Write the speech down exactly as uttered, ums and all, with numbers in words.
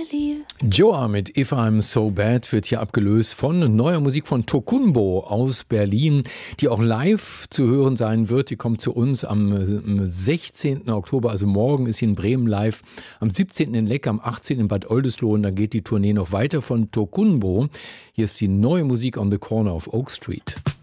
believe. Joa mit If I'm So Bad wird hier abgelöst von neuer Musik von Tokunbo aus Berlin, die auch live zu hören sein wird. Die kommt zu uns am sechzehnten Oktober, also morgen ist sie in Bremen live, am siebzehnten in Leck, am achtzehnten in Bad Oldesloe und dann geht die Tournee noch weiter von Tokunbo. Hier ist die neue Musik on the Corner of Oak Street.